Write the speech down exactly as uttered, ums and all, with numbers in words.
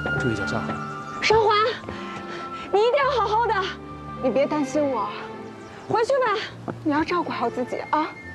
注意脚下。 韶华，你一定要好好的，你别担心我，回去吧，你要照顾好自己啊。